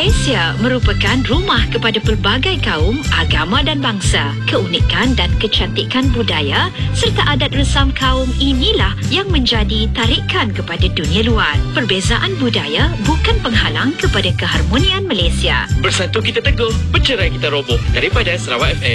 Malaysia merupakan rumah kepada pelbagai kaum, agama dan bangsa. Keunikan dan kecantikan budaya serta adat resam kaum inilah yang menjadi tarikan kepada dunia luar. Perbezaan budaya bukan penghalang kepada keharmonian Malaysia. Bersatu kita teguh, bercerai kita roboh. Daripada Sarawak FM.